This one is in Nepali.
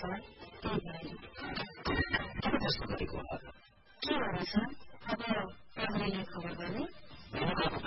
छ त्यही भएर किन त्यस्तो गरेको होला के गर्नु छ अब प्रहरीले खबर गर्ने